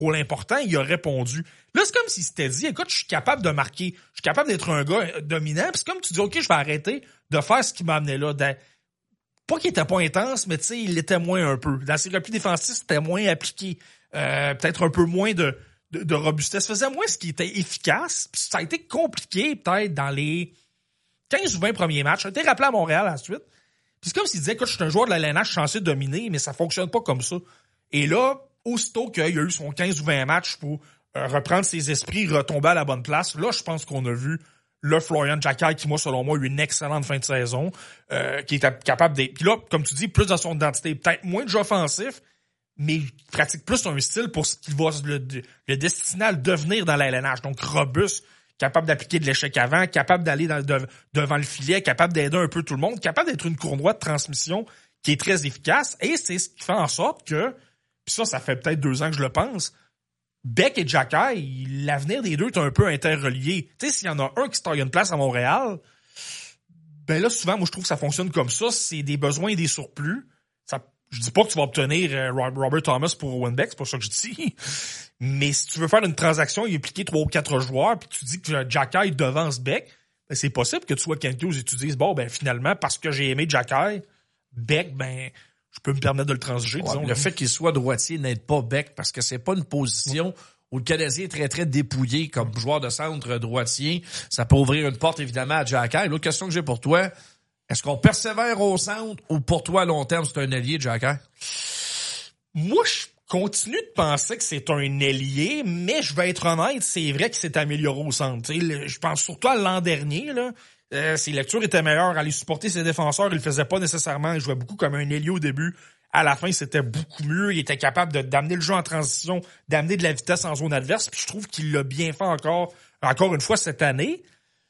pour l'important, il a répondu. Là, c'est comme s'il s'était dit, écoute, je suis capable de marquer, je suis capable d'être un gars dominant, puis c'est comme tu dis, OK, je vais arrêter de faire ce qui m'a amené là. Pas qu'il était pas intense, mais tu sais, il l'était moins un peu. Dans ses replis défensifs, c'était moins appliqué. Peut-être un peu moins de robustesse. Faisait moins ce qui était efficace. Puis ça a été compliqué, peut-être, dans les 15 ou 20 premiers matchs. Ça a été rappelé à Montréal ensuite. Puis c'est comme s'il disait, écoute, je suis un joueur de la LNH, je suis censé dominer, mais ça fonctionne pas comme ça. Et là, aussitôt qu'il a eu son 15 ou 20 matchs pour reprendre ses esprits, retomber à la bonne place, là, je pense qu'on a vu le Florian Xhekaj qui, moi, selon moi, a eu une excellente fin de saison, qui était capable d'être... Puis là, comme tu dis, plus dans son identité, peut-être moins de jeu offensif, mais il pratique plus un style pour ce qu'il va le destiner à le devenir dans la LNH. Donc, robuste, capable d'appliquer de l'échec avant, capable d'aller devant le filet, capable d'aider un peu tout le monde, capable d'être une courroie de transmission qui est très efficace. Et c'est ce qui fait en sorte que, puis ça fait peut-être 2 ans que je le pense, Beck et Xhekaj, l'avenir des deux est un peu interrelié. Tu sais, s'il y en a un qui se taille une place à Montréal, ben là, souvent, moi, je trouve que ça fonctionne comme ça. C'est des besoins et des surplus. Je dis pas que tu vas obtenir Robert Thomas pour Owen Beck, c'est pas ça que je dis. Mais si tu veux faire une transaction et impliquer 3 ou 4 joueurs, puis tu dis que Xhekaj devance Beck, ben c'est possible que tu sois Kent Hughes et tu dises, bon, ben finalement, parce que j'ai aimé Xhekaj, Beck, ben... je peux me permettre de le transiger, disons. Le fait qu'il soit droitier n'aide pas Beck parce que c'est pas une position où le Canadien est très, très dépouillé comme joueur de centre droitier. Ça peut ouvrir une porte, évidemment, à Xhekaj. L'autre question que j'ai pour toi, est-ce qu'on persévère au centre ou pour toi, à long terme, c'est un allié, Xhekaj? Moi, je continue de penser que c'est un ailier, mais je vais être honnête, c'est vrai qu'il s'est amélioré au centre. Je pense surtout à l'an dernier, là. Ses lectures étaient meilleures, aller supporter ses défenseurs, il le faisait pas nécessairement, il jouait beaucoup comme un ailier au début. À la fin, c'était beaucoup mieux, il était capable d'amener le jeu en transition, d'amener de la vitesse en zone adverse, puis je trouve qu'il l'a bien fait encore une fois cette année.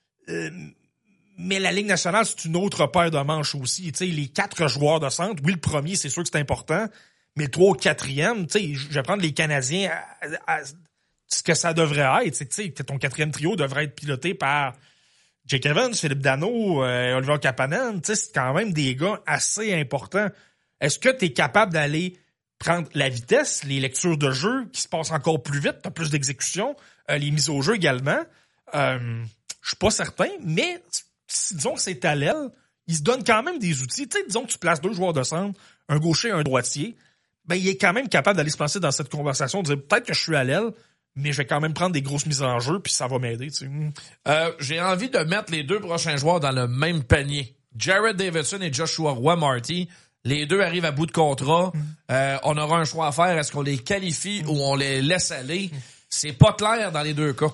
Mais la Ligue nationale, c'est une autre paire de manches aussi. Tu sais, les 4 joueurs de centre, oui, le premier, c'est sûr que c'est important, mais le 3 ou 4e, tu sais, je vais prendre les Canadiens à ce que ça devrait être. Tu sais, ton 4e trio devrait être piloté par Jake Evans, Philippe Danault, Oliver Kapanen. Tu sais, c'est quand même des gars assez importants. Est-ce que tu es capable d'aller prendre la vitesse, les lectures de jeu qui se passent encore plus vite, t'as plus d'exécution, les mises au jeu également? Je suis pas certain, mais disons que c'est à l'aile, il se donne quand même des outils. Tu sais, disons que tu places 2 joueurs de centre, un gaucher et un droitier, ben il est quand même capable d'aller se placer dans cette conversation, de dire peut-être que je suis à l'aile, mais je vais quand même prendre des grosses mises en jeu, puis ça va m'aider. Tu sais. J'ai envie de mettre les 2 prochains joueurs dans le même panier. Jared Davidson et Joshua Roy-Marty. Les 2 arrivent à bout de contrat. On aura un choix à faire. Est-ce qu'on les qualifie ou on les laisse aller? C'est pas clair dans les 2 cas.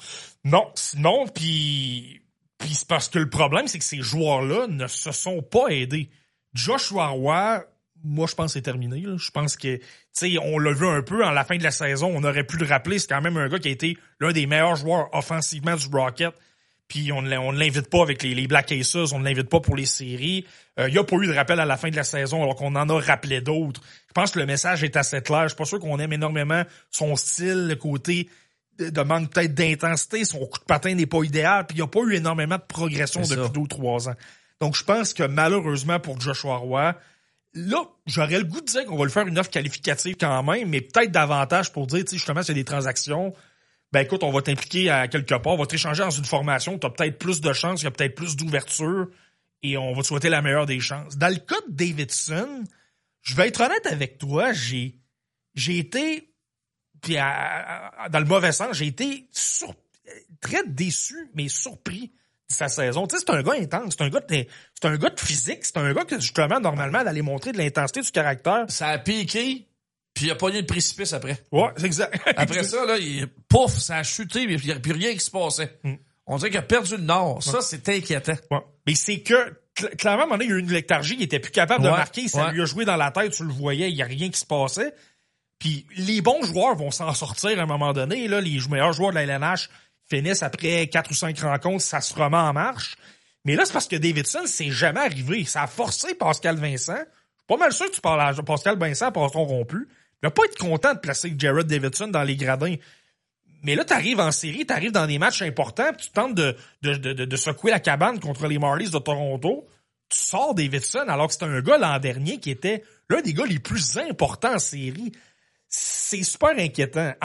Non, puis c'est parce que le problème, c'est que ces joueurs-là ne se sont pas aidés. Joshua Roy, moi, je pense que c'est terminé. Là. Je pense que, tu sais, on l'a vu un peu en la fin de la saison. On aurait pu le rappeler. C'est quand même un gars qui a été l'un des meilleurs joueurs offensivement du Rocket. Puis on ne l'invite pas avec les Black Aces. On ne l'invite pas pour les séries. Il n'y a pas eu de rappel à la fin de la saison alors qu'on en a rappelé d'autres. Je pense que le message est assez clair. Je suis pas sûr qu'on aime énormément son style, le côté de manque peut-être d'intensité. Son coup de patin n'est pas idéal. Puis il n'y a pas eu énormément de progression depuis 2 ou 3 ans. Donc je pense que malheureusement pour Joshua Roy, là, j'aurais le goût de dire qu'on va lui faire une offre qualificative quand même, mais peut-être davantage pour dire, tu sais, justement, s'il y a des transactions, ben écoute, on va t'impliquer à quelque part, on va t'échanger dans une formation, t'as peut-être plus de chances, il y a peut-être plus d'ouverture, et on va te souhaiter la meilleure des chances. Dans le cas de Davidson, je vais être honnête avec toi, j'ai été, puis dans le mauvais sens, j'ai été très déçu, mais surpris de sa saison. Tu sais, c'est un gars intense, c'est un gars de physique, c'est un gars que justement, normalement, d'aller montrer de l'intensité du caractère. Ça a piqué, puis il a pogné le précipice après. Ouais, c'est exact. Après ça, là, pouf, ça a chuté, mais il n'y a plus rien qui se passait. On dirait qu'il a perdu le nord. Ça, c'est inquiétant. Ouais. Mais c'est que, clairement, à un moment donné, il y a eu une léthargie, il était plus capable de marquer, ça lui a joué dans la tête, tu le voyais, il n'y a rien qui se passait. Puis les bons joueurs vont s'en sortir à un moment donné, là, les meilleurs joueurs de la LNH finissent après 4 ou 5 rencontres, ça se remet en marche. Mais là, c'est parce que Davidson, c'est jamais arrivé. Ça a forcé Pascal Vincent. Je suis pas mal sûr que tu parles à Pascal Vincent par ton rompu. Il va pas être content de placer Jared Davidson dans les gradins. Mais là, t'arrives en série, t'arrives dans des matchs importants, puis tu tentes de secouer la cabane contre les Marlies de Toronto. Tu sors Davidson alors que c'était un gars l'an dernier qui était l'un des gars les plus importants en série. C'est super inquiétant.